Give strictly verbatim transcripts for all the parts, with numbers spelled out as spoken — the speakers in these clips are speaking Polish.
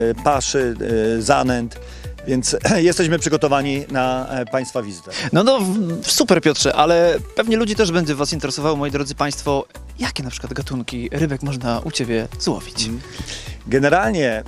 paszy, zanęt. Więc jesteśmy przygotowani na Państwa wizytę. No no, super Piotrze, ale pewnie ludzi też będzie Was interesowało, moi drodzy Państwo, jakie na przykład gatunki rybek można u Ciebie złowić? Generalnie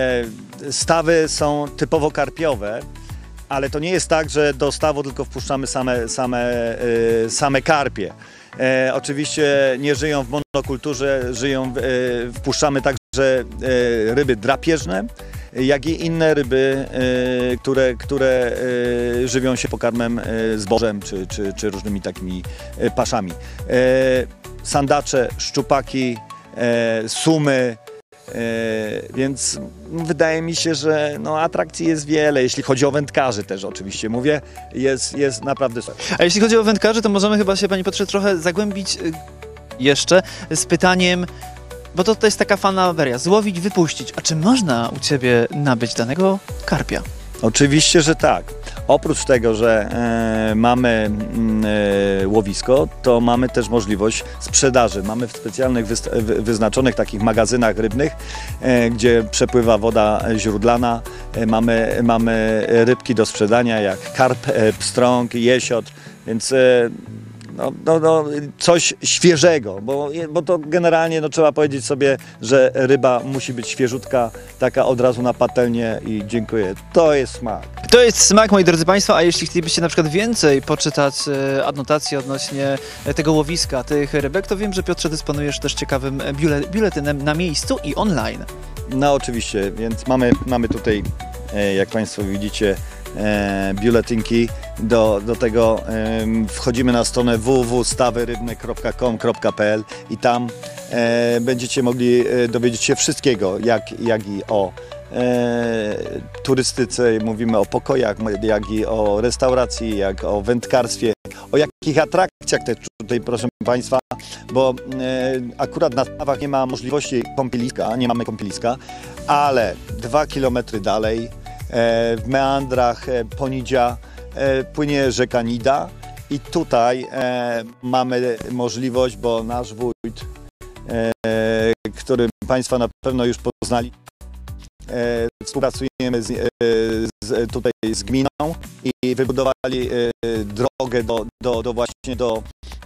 e, stawy są typowo karpiowe, ale to nie jest tak, że do stawu tylko wpuszczamy same, same, e, same karpie. E, oczywiście nie żyją w monokulturze, żyją, e, wpuszczamy także e, ryby drapieżne, jak i inne ryby, y, które, które y, żywią się pokarmem y, zbożem czy, czy, czy różnymi takimi y, paszami. Y, sandacze, szczupaki, y, sumy, y, więc wydaje mi się, że no, atrakcji jest wiele, jeśli chodzi o wędkarzy też oczywiście mówię, jest, jest naprawdę super. A jeśli chodzi o wędkarzy, to możemy chyba się, Panie Piotrze, trochę zagłębić y, jeszcze z pytaniem, bo to, to jest taka fanaberia, złowić, wypuścić. A czy można u Ciebie nabyć danego karpia? Oczywiście, że tak. Oprócz tego, że e, mamy e, łowisko, to mamy też możliwość sprzedaży. Mamy w specjalnych wyznaczonych takich magazynach rybnych, e, gdzie przepływa woda źródlana. E, mamy, mamy rybki do sprzedania jak karp, e, pstrąg, jesiot, więc e, No, no, no, coś świeżego, bo, bo to generalnie no, trzeba powiedzieć sobie, że ryba musi być świeżutka, taka od razu na patelnię i dziękuję. To jest smak. To jest smak, moi drodzy Państwo, a jeśli chcielibyście na przykład więcej poczytać e, adnotacji odnośnie tego łowiska, tych rybek, to wiem, że Piotrze dysponujesz też ciekawym biule, biuletynem na miejscu i online. No oczywiście, więc mamy, mamy tutaj, e, jak Państwo widzicie, E, biuletynki. Do, do tego e, wchodzimy na stronę w w w kropka stawy rybne kropka com kropka p l i tam e, będziecie mogli e, dowiedzieć się wszystkiego, jak, jak i o e, turystyce, mówimy o pokojach, jak i o restauracji, jak o wędkarstwie, o jakich atrakcjach też tutaj, proszę Państwa, bo e, akurat na stawach nie ma możliwości kąpieliska, nie mamy kąpieliska, ale dwa kilometry dalej w meandrach Ponidzia płynie rzeka Nida i tutaj mamy możliwość, bo nasz wójt, który Państwa na pewno już poznali, współpracujemy z, z, tutaj z gminą i wybudowali drogę do, do, do właśnie do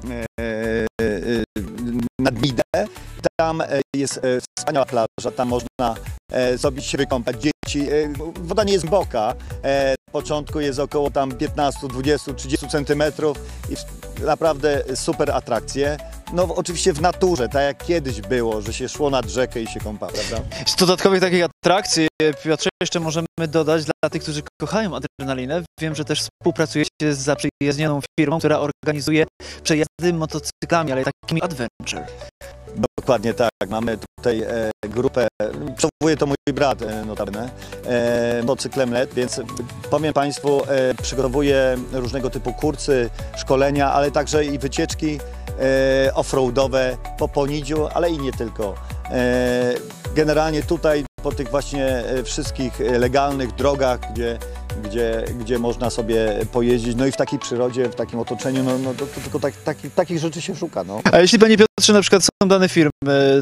nad Nidę. Tam jest wspaniała plaża, tam można zrobić się wykąpać dzieci. Woda nie jest głęboka, na początku jest około tam piętnaście, dwadzieścia, trzydzieści centymetrów i naprawdę super atrakcje. No oczywiście w naturze, tak jak kiedyś było, że się szło nad rzekę i się kąpało, prawda? Z dodatkowych takich atrakcji, Piotrze, jeszcze możemy dodać dla tych, którzy kochają adrenalinę. Wiem, że też współpracujecie z zaprzyjaźnioną firmą, która organizuje przejazdy motocyklami, ale takimi adventure. Dokładnie tak. Mamy tutaj e, grupę, przewoduje to mój brat e, notabene, e, motocyklem L E D, więc powiem Państwu, e, przygotowuję różnego typu kursy, szkolenia, ale także i wycieczki e, offroadowe po Ponidziu, ale i nie tylko. E, generalnie tutaj po tych właśnie wszystkich legalnych drogach, gdzie, gdzie, gdzie można sobie pojeździć, no i w takiej przyrodzie, w takim otoczeniu, no, no to, to tylko tak, taki, takich rzeczy się szuka. No. A jeśli, Panie Piotrze, na przykład są dane firmy,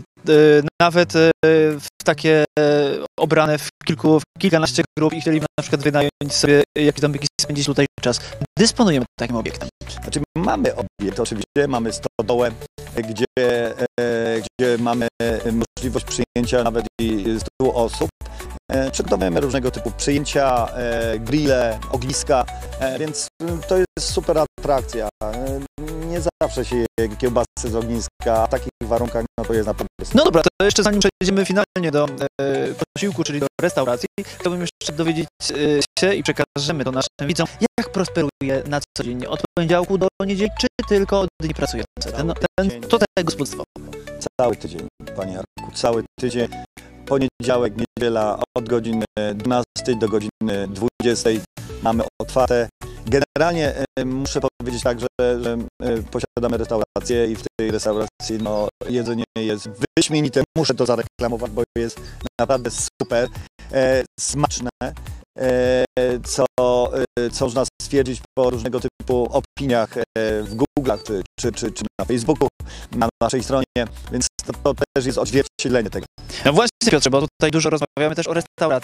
y, nawet y, w takie y, obrane w kilku, w kilkanaście grup i chcieliby na przykład wynająć sobie jakiś domek i spędzić tutaj czas, dysponujemy takim obiektem? Znaczy mamy obiekt, oczywiście, mamy stodołę, gdzie, e, gdzie mamy możliwość przyjęcia nawet i stu osób. E, przygotowujemy różnego typu przyjęcia, e, grille, ogniska, e, więc to jest super atrakcja. E, nie zawsze się je kiełbasy z ogniska, a w takich warunkach no to jest naprawdę super. No dobra, to jeszcze zanim przejdziemy finalnie do e, posiłku, czyli do restauracji, chciałbym jeszcze dowiedzieć e, się i przekażemy to naszym widzom, jak prosperuje na co dzień, od poniedziałku do niedzieli, czy tylko dni pracujące, ten, ten, to te gospodarstwo? Cały tydzień, Panie Jarku, cały tydzień. Poniedziałek, niedziela od godziny dwunastej do godziny dwudziestej mamy otwarte. Generalnie e, muszę powiedzieć tak, że, że e, posiadamy restaurację i w tej restauracji no, jedzenie jest wyśmienite. Muszę to zareklamować, bo jest naprawdę super, e, smaczne, e, co, e, co można stwierdzić po różnego typu opiniach e, w Google'ach czy, czy, czy, czy na Facebooku, na naszej stronie, więc to, to też jest odzwierciedlenie tego. No właśnie, Piotrze, bo tutaj dużo rozmawiamy też o restauracji.